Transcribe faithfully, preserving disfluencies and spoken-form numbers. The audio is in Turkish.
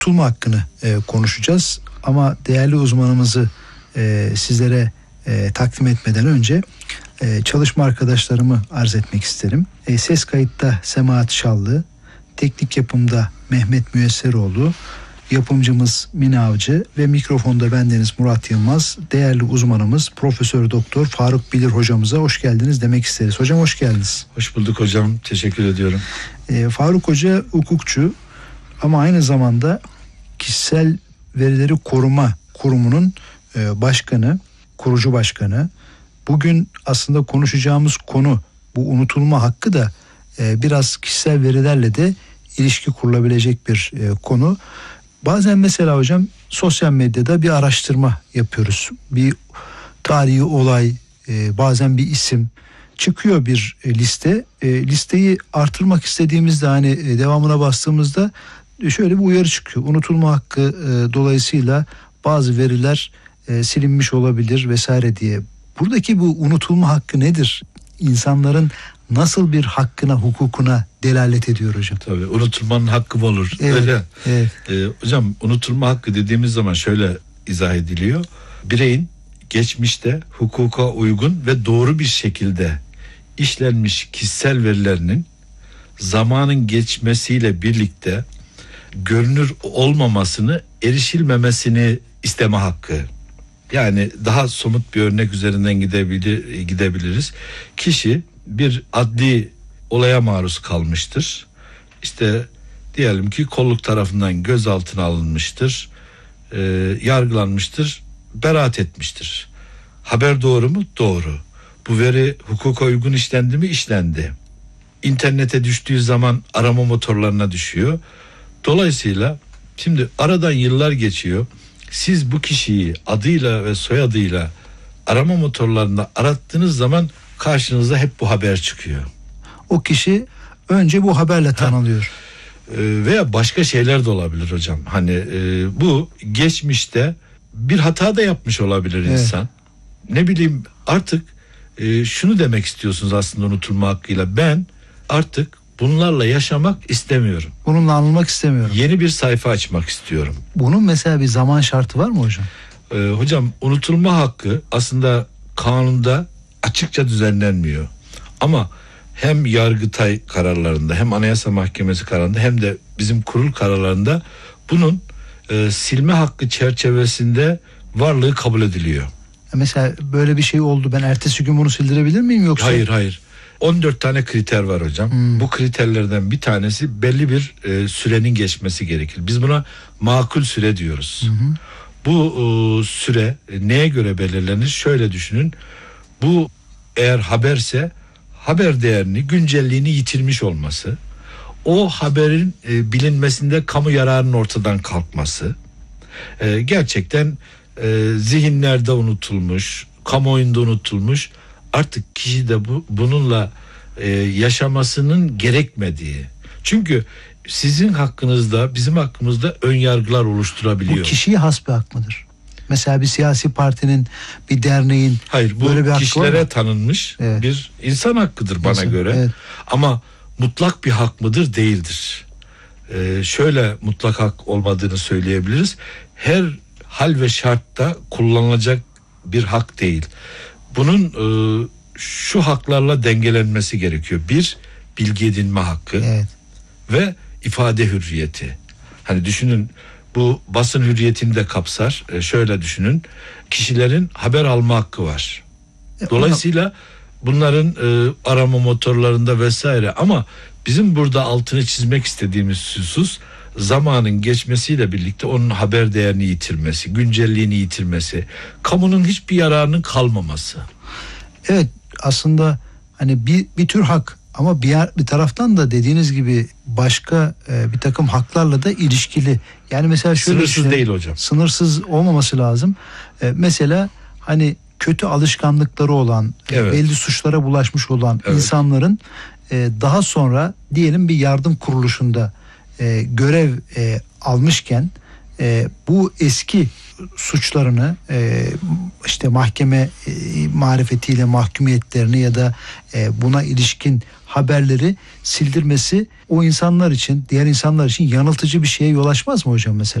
unutulma hakkını e, konuşacağız. Ama değerli uzmanımızı e, sizlere e, takdim etmeden önce e, çalışma arkadaşlarımı arz etmek isterim. E, ses kayıtta Semahat Şallı, teknik yapımda Mehmet Müyesseroğlu, yapımcımız Mine Avcı ve mikrofonda bendeniz Murat Yılmaz. Değerli uzmanımız Profesör Doktor Faruk Bilir hocamıza hoş geldiniz demek isteriz. Hocam hoş geldiniz. Hoş bulduk hocam. Teşekkür ediyorum. E, Faruk Hoca hukukçu ama aynı zamanda Kişisel Verileri Koruma Kurumu'nun e, başkanı, kurucu başkanı. Bugün aslında konuşacağımız konu bu unutulma hakkı da e, biraz kişisel verilerle de ilişki kurulabilecek bir e, konu. Bazen mesela hocam sosyal medyada bir araştırma yapıyoruz. Bir tarihi olay, e, bazen bir isim çıkıyor bir e, liste. E, listeyi artırmak istediğimizde hani e, devamına bastığımızda şöyle bir uyarı çıkıyor. Unutulma hakkı e, dolayısıyla bazı veriler e, silinmiş olabilir vesaire diye. Buradaki bu unutulma hakkı nedir? İnsanların nasıl bir hakkına, hukukuna delalet ediyor hocam? Tabii unutulmanın hakkı mı olur? Evet, Öyle. Evet. Ee, hocam unutulma hakkı dediğimiz zaman şöyle izah ediliyor. Bireyin geçmişte hukuka uygun ve doğru bir şekilde işlenmiş kişisel verilerinin zamanın geçmesiyle birlikte görünür olmamasını, erişilmemesini isteme hakkı. Yani daha somut bir örnek üzerinden gidebilir, gidebiliriz. Kişi bir adli olaya maruz kalmıştır. İşte diyelim ki kolluk tarafından gözaltına alınmıştır, e, yargılanmıştır, beraat etmiştir. Haber doğru mu? Doğru. Bu veri hukuka uygun işlendi mi? İşlendi. İnternete düştüğü zaman arama motorlarına düşüyor. Dolayısıyla şimdi aradan yıllar geçiyor. Siz bu kişiyi adıyla ve soyadıyla arama motorlarında arattığınız zaman karşınıza hep bu haber çıkıyor. O kişi önce bu haberle tanınıyor. E, veya başka şeyler de olabilir hocam. Hani e, bu geçmişte bir hata da yapmış olabilir Evet. insan. Ne bileyim artık e, şunu demek istiyorsunuz aslında unutulma hakkıyla. Ben artık bunlarla yaşamak istemiyorum. Bununla anılmak istemiyorum. Yeni bir sayfa açmak istiyorum. Bunun mesela bir zaman şartı var mı hocam? Ee, hocam unutulma hakkı aslında kanunda açıkça düzenlenmiyor. Ama hem Yargıtay kararlarında hem Anayasa Mahkemesi kararında hem de bizim kurul kararlarında bunun e, silme hakkı çerçevesinde varlığı kabul ediliyor. Mesela böyle bir şey oldu, ben ertesi gün bunu sildirebilir miyim yoksa? Hayır hayır. on dört tane kriter var hocam. Hmm. Bu kriterlerden bir tanesi belli bir e, sürenin geçmesi gerekir. Biz buna makul süre diyoruz. Hmm. Bu e, süre e, neye göre belirlenir? Şöyle düşünün. Bu eğer haberse haber değerini, güncelliğini yitirmiş olması, o haberin e, bilinmesinde kamu yararının ortadan kalkması, e, gerçekten e, zihinlerde unutulmuş, kamuoyunda unutulmuş, artık kişi de bu, bununla e, yaşamasının gerekmediği. Çünkü sizin hakkınızda, bizim hakkımızda ön yargılar oluşturabiliyor. Bu kişiye has bir hak mıdır? Mesela bir siyasi partinin, bir derneğin Hayır, bu böyle bir hakkı kişilere tanınmış evet. bir insan hakkıdır bana İnsan, göre. Evet. Ama mutlak bir hak mıdır? Değildir. Ee, şöyle mutlak hak olmadığını söyleyebiliriz. Her hal ve şartta kullanılacak bir hak değil. Bunun e, şu haklarla dengelenmesi gerekiyor. Bir, bilgi edinme hakkı evet. ve ifade hürriyeti. Hani düşünün, bu basın hürriyetini de kapsar. E, şöyle düşünün, kişilerin haber alma hakkı var. Dolayısıyla bunların e, arama motorlarında vesaire, ama bizim burada altını çizmek istediğimiz husus, zamanın geçmesiyle birlikte onun haber değerini yitirmesi, güncelliğini yitirmesi, kamunun hiçbir yararının kalmaması. Evet, aslında hani bir bir tür hak, ama bir yer, bir taraftan da dediğiniz gibi başka e, bir takım haklarla da ilişkili. Yani mesela şöyle sınırsız düşünün, değil hocam. Sınırsız olmaması lazım. E, mesela hani kötü alışkanlıkları olan, evet. belli suçlara bulaşmış olan evet. insanların e, daha sonra diyelim bir yardım kuruluşunda e, görev e, almışken e, bu eski suçlarını e, işte mahkeme e, marifetiyle mahkumiyetlerini ya da e, buna ilişkin haberleri sildirmesi o insanlar için, diğer insanlar için yanıltıcı bir şeye yol açmaz mı hocam mesela?